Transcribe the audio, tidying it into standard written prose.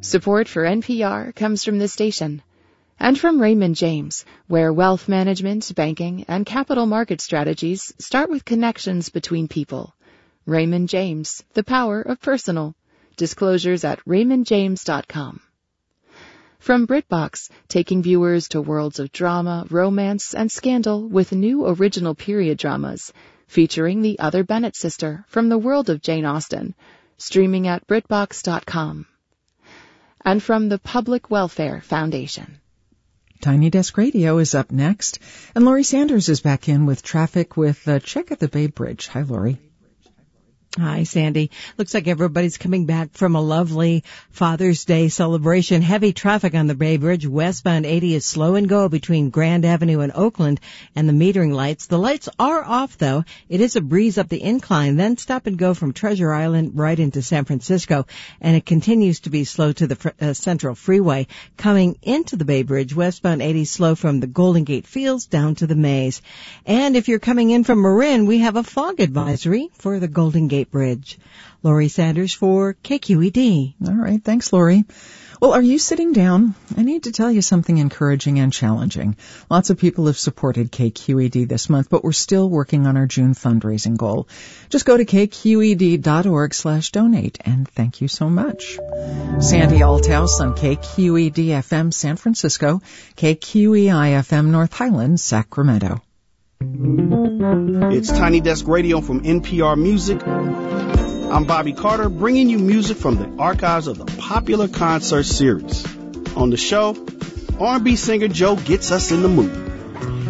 Support for NPR comes from this station and from Raymond James, where wealth management, banking, and capital market strategies start with connections between people. Raymond James, the power of personal. Disclosures at raymondjames.com. From BritBox, taking viewers to worlds of drama, romance, and scandal with new original period dramas, featuring the Other Bennett sister from the world of Jane Austen, streaming at BritBox.com. And from the Public Welfare Foundation. Tiny Desk Radio is up next, and Laurie Sanders is back in with traffic with a check at the Bay Bridge. Hi, Laurie. Hi, Sandy. Looks like everybody's coming back from a lovely Father's Day celebration. Heavy traffic on the Bay Bridge. Westbound 80 is slow and go between Grand Avenue and Oakland and the metering lights. The lights are off, though. It is a breeze up the incline, then stop and go from Treasure Island right into San Francisco. And it continues to be slow to the Central Freeway. Coming into the Bay Bridge, westbound 80 slow from the Golden Gate Fields down to the Maze. And if you're coming in from Marin, we have a fog advisory for the Golden Gate Bridge. Laurie Sanders for KQED. All right. Thanks, Laurie. Well, are you sitting down? I need to tell you something encouraging and challenging. Lots of people have supported KQED this month, but we're still working on our June fundraising goal. Just go to kqed.org/donate, and thank you so much. Sandy Althouse on KQED-FM San Francisco, KQEI-FM North Highlands, Sacramento. It's Tiny Desk Radio from NPR Music. I'm Bobby Carter, bringing you music from the archives of the popular concert series. On the show, R&B singer Joe gets us in the mood.